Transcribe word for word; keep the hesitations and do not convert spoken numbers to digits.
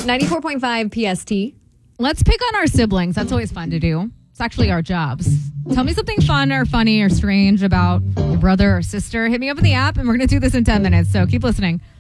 ninety-four point five P S T. Let's pick on our siblings. That's always fun to do. It's actually our jobs. Tell me something fun or funny or strange about your brother or sister. Hit me up in the app, and we're going to do this in ten minutes, so keep listening.